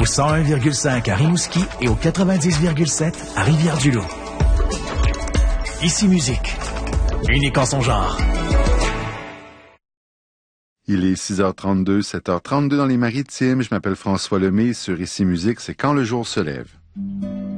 au 101,5 à Rimouski et au 90,7 à Rivière-du-Loup. Ici Musique, unique en son genre. Il est 6h32, 7h32 dans les Maritimes. Je m'appelle François Lemay. Sur Ici Musique, c'est Quand le jour se lève.